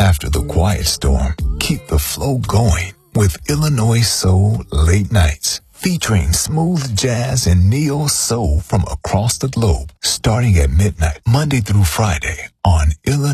After the quiet storm, keep the flow going with Illinois Soul Late Nights, featuring smooth jazz and neo soul from across the globe, starting at midnight, Monday through Friday on Illinois